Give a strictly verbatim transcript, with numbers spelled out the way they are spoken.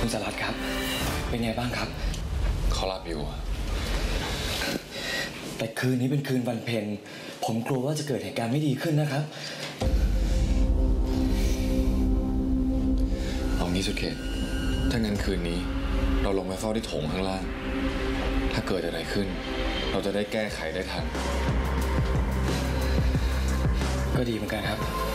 คุณสารัตน์ครับเป็นไงบ้างครับเขาหลับอยู่แต่คืนนี้เป็นคืนวันเพ็ญผมกลัวว่าจะเกิดเหตุการณ์ไม่ดีขึ้นนะครับเอางี้สุดเขตถ้างั้นคืนนี้เราลงไปเฝ้าที่โถงข้างล่างถ้าเกิดอะไรขึ้นเราจะได้แก้ไขได้ทันก็ดีเหมือนกันครับ